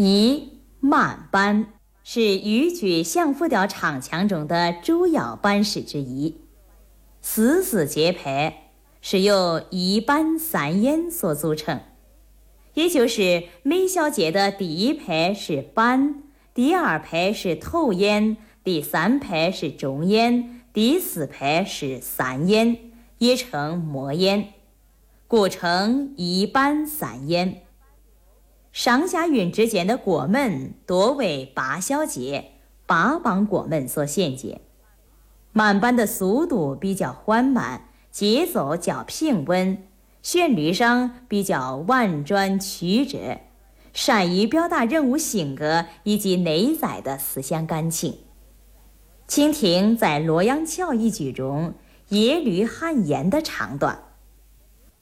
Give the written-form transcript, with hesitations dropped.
一、慢班是豫剧相扑调唱腔中的主要班式之一。4/4节拍是由1班3演所组成，也就是每小节的第1拍是班，第2拍是头演，第3拍是中演，第4拍是3演，也称末演，故称1班3演。上下韵之间的过门多为8小节8帮过门所限解。慢班的速度比较缓慢，节奏较平稳，旋律上比较婉转曲折，善于表达人物性格以及内在的思想感情。请听在《洛阳桥》一剧中耶律寒烟的唱段。